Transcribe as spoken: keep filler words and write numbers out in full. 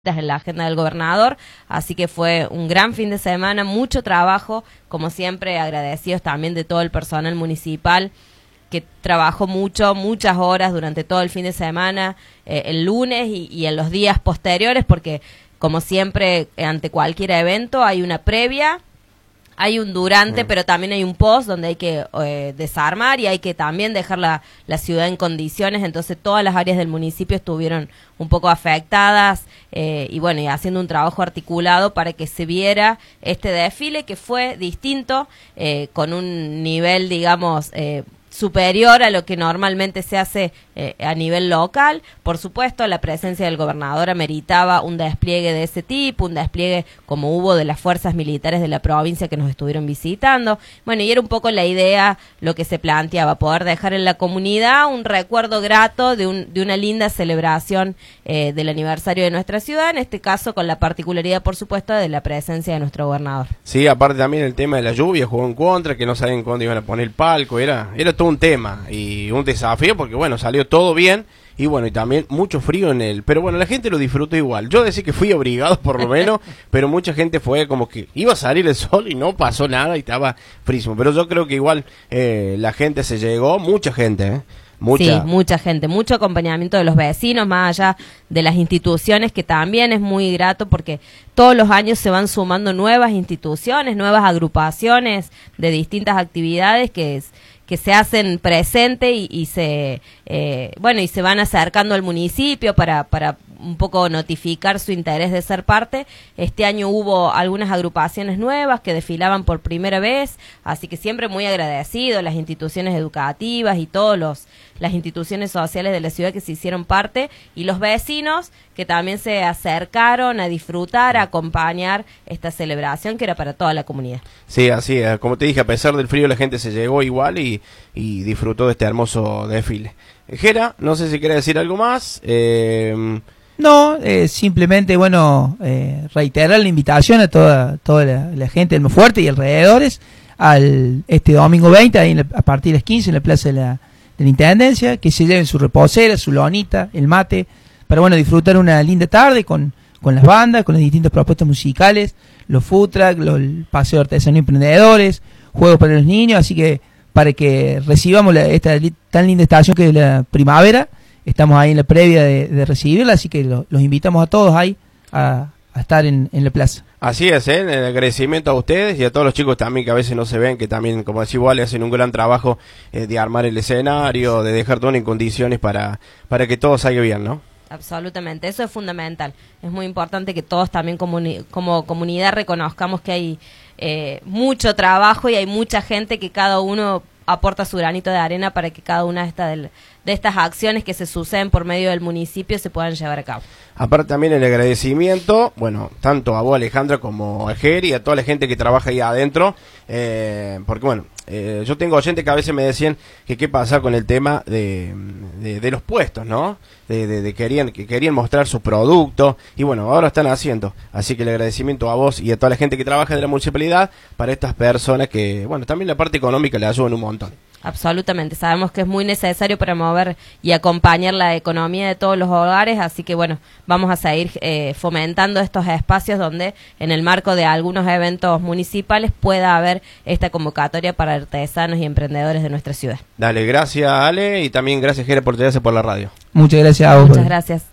en la agenda del gobernador, así que fue un gran fin de semana, mucho trabajo, como siempre agradecidos también de todo el personal municipal que trabajó mucho, muchas horas durante todo el fin de semana, eh, el lunes y, y en los días posteriores, porque como siempre ante cualquier evento hay una previa, hay un durante, mm. pero también hay un post donde hay que eh, desarmar y hay que también dejar la, la ciudad en condiciones, entonces todas las áreas del municipio estuvieron un poco afectadas eh, y bueno, y haciendo un trabajo articulado para que se viera este desfile que fue distinto, eh, con un nivel, digamos, eh, superior a lo que normalmente se hace eh, a nivel local. Por supuesto, la presencia del gobernador ameritaba un despliegue de ese tipo, un despliegue como hubo de las fuerzas militares de la provincia que nos estuvieron visitando. Bueno, y era un poco la idea, lo que se planteaba, poder dejar en la comunidad un recuerdo grato de, un, de una linda celebración eh, del aniversario de nuestra ciudad, en este caso con la particularidad, por supuesto, de la presencia de nuestro gobernador. Sí, aparte también el tema de la lluvia, jugó en contra, que no sabían cuándo iban a poner el palco, era, era todo un tema y un desafío porque bueno, salió todo bien y bueno, y también mucho frío en él, pero bueno, la gente lo disfrutó igual. Yo decía que fui obligado por lo menos, pero mucha gente fue como que iba a salir el sol y no pasó nada y estaba frísimo, pero yo creo que igual eh, la gente se llegó, mucha gente, ¿eh? Mucha. Sí, mucha gente, mucho acompañamiento de los vecinos, más allá de las instituciones, que también es muy grato porque todos los años se van sumando nuevas instituciones, nuevas agrupaciones de distintas actividades que es, que se hacen presente y, y se eh, bueno y se van acercando al municipio para para un poco notificar su interés de ser parte. Este año hubo algunas agrupaciones nuevas que desfilaban por primera vez, así que siempre muy agradecido las instituciones educativas y todos los las instituciones sociales de la ciudad que se hicieron parte y los vecinos que también se acercaron a disfrutar, a acompañar esta celebración que era para toda la comunidad. Sí, así es. Como te dije, a pesar del frío la gente se llegó igual y, y disfrutó de este hermoso desfile. Gera, no sé si quiere decir algo más. Eh... No, eh, simplemente, bueno, eh, reiterar la invitación a toda toda la, la gente del Fuerte y alrededores al este domingo veinte, ahí en la, a partir de las quince en la plaza de la, de la Intendencia, que se lleven su reposera, su lonita, el mate, para bueno, disfrutar una linda tarde con, con las bandas, con las distintas propuestas musicales, los food truck, los, el paseo de artesanos y emprendedores, juegos para los niños, así que para que recibamos la, esta li, tan linda estación que es la primavera. Estamos ahí en la previa de, de recibirla, así que lo, los invitamos a todos ahí a, a estar en, en la plaza. Así es, ¿eh? El agradecimiento a ustedes y a todos los chicos también que a veces no se ven, que también, como decís, igual hacen un gran trabajo eh, de armar el escenario, de dejar todo en condiciones para, para que todo salga bien, ¿no? Absolutamente, eso es fundamental. Es muy importante que todos también comuni- como comunidad reconozcamos que hay eh, mucho trabajo y hay mucha gente que cada uno aporta su granito de arena para que cada una de estas, de estas acciones que se suceden por medio del municipio se puedan llevar a cabo. Aparte también el agradecimiento, bueno, tanto a vos Alejandra como a Geri y a toda la gente que trabaja ahí adentro, eh, porque bueno, eh, yo tengo oyentes que a veces me decían que qué pasa con el tema de, de, de los puestos, ¿no? De, de, de querían que querían mostrar su producto y bueno, ahora están haciendo, así que el agradecimiento a vos y a toda la gente que trabaja de la municipalidad para estas personas que, bueno, también la parte económica le ayudan un montón. Absolutamente, sabemos que es muy necesario para mover y acompañar la economía de todos los hogares, así que bueno, vamos a seguir eh, fomentando estos espacios donde en el marco de algunos eventos municipales pueda haber esta convocatoria para artesanos y emprendedores de nuestra ciudad. Dale, gracias Ale y también gracias Gera por llegarse por la radio. Muchas gracias a vos. Muchas gracias.